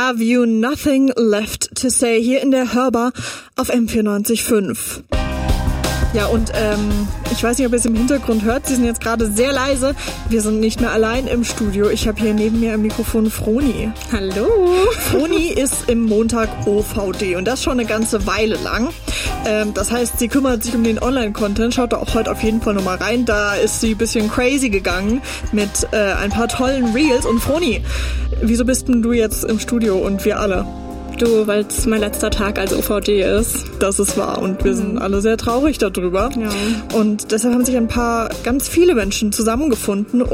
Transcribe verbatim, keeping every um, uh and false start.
Have You Nothing Left to Say hier in der Hörbar auf M vierundneunzig Komma fünf. Ja, und ähm, ich weiß nicht, ob ihr es im Hintergrund hört. Sie sind jetzt gerade sehr leise. Wir sind nicht mehr allein im Studio. Ich habe hier neben mir am Mikrofon Froni. Hallo. Froni ist im Montag O V D und das schon eine ganze Weile lang. Ähm, das heißt, sie kümmert sich um den Online-Content. Schaut da auch heute auf jeden Fall nochmal rein. Da ist sie ein bisschen crazy gegangen mit äh, ein paar tollen Reels. Und Froni, wieso bist denn du jetzt im Studio und wir alle? Du, weil es mein letzter Tag als O V D ist. Das ist wahr und wir sind alle sehr traurig darüber. Ja. Und deshalb haben sich ein paar, ganz viele Menschen zusammengefunden,